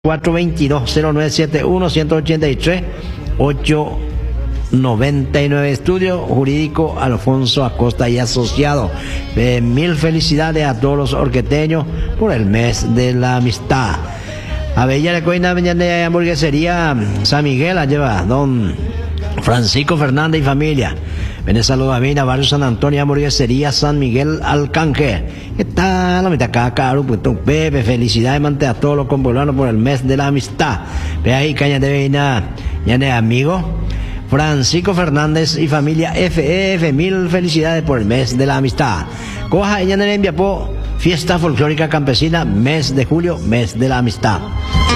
422-0971-183-899. Estudio Jurídico Alfonso Acosta y Asociado. Mil felicidades a todos los orqueteños por el mes de la amistad. A Bella de Coina, de Hamburguesería San Miguel, la lleva don Francisco Fernández y familia. Ven, saludos a Vina, Barrio San Antonio, Hamburguesería San Miguel Alcángel. ¿Qué tal? La mitad acá, caro, pues Pepe, felicidades, mante a todos los compolanos por el mes de la amistad. Ve ahí, caña de Vina, ya de amigo Francisco Fernández y familia FF, mil felicidades por el mes de la amistad. Coja, ella en Enviapó, fiesta folclórica campesina, mes de julio, mes de la amistad.